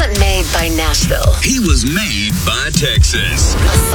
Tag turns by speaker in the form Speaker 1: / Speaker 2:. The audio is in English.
Speaker 1: wasn't made by Nashville.
Speaker 2: He was made by Texas.
Speaker 1: A